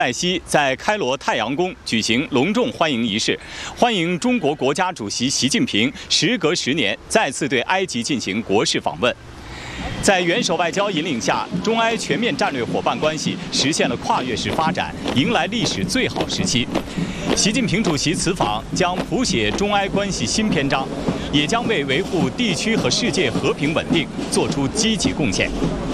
塞西在开罗太阳宫举行隆重欢迎仪式，欢迎中国国家主席习近平时隔10年再次对埃及进行国事访问。在元首外交引领下，中埃全面战略伙伴关系实现了跨越式发展，迎来历史最好时期。习近平主席此访将谱写中埃关系新篇章，也将为维护地区和世界和平稳定做出积极贡献。